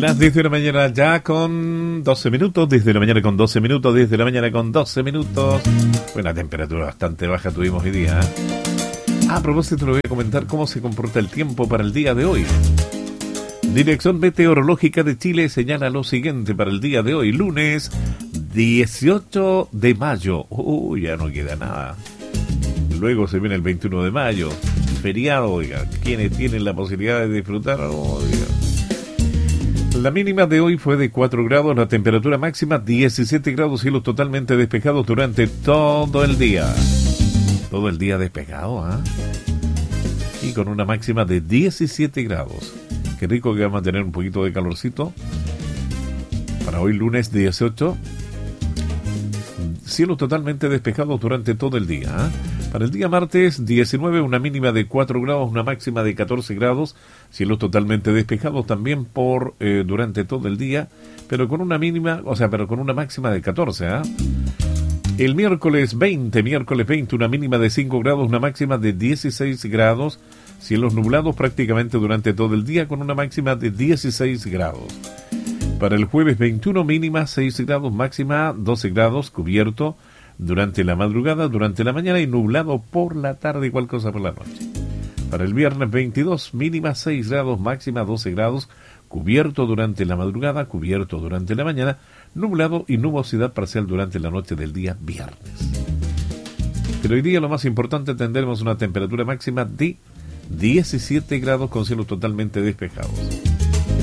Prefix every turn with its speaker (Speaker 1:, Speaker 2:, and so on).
Speaker 1: Las 10 de la mañana ya con 12 minutos, 10 de la mañana con 12 minutos, 10 de la mañana con 12 minutos. Buena temperatura bastante baja tuvimos hoy día. A propósito, le voy a comentar cómo se comporta el tiempo para el día de hoy. Dirección Meteorológica de Chile señala lo siguiente para el día de hoy, lunes 18 de mayo. Ya no queda nada. Luego se viene el 21 de mayo, feriado, oiga. ¿Quiénes tienen la posibilidad de disfrutar? Oiga. La mínima de hoy fue de 4 grados, la temperatura máxima 17 grados, cielos totalmente despejados durante todo el día. Todo el día despejado, ¿ah? Y con una máxima de 17 grados. Qué rico que vamos a tener un poquito de calorcito. Para hoy lunes 18, cielos totalmente despejados durante todo el día, ¿ah? Para el día martes 19, una mínima de 4 grados, una máxima de 14 grados, cielos totalmente despejados también por durante todo el día, pero con una mínima, pero con una máxima de 14, ¿ah? El miércoles 20, una mínima de 5 grados, una máxima de 16 grados, cielos nublados prácticamente durante todo el día con una máxima de 16 grados. Para el jueves 21, mínima 6 grados, máxima 12 grados, cubierto durante la madrugada, durante la mañana y nublado por la tarde, igual cosa por la noche. Para el viernes 22, mínima 6 grados, máxima 12 grados, cubierto durante la madrugada, cubierto durante la mañana, nublado y nubosidad parcial durante la noche del día viernes. Pero hoy día lo más importante, tendremos una temperatura máxima de 17 grados con cielos totalmente despejados.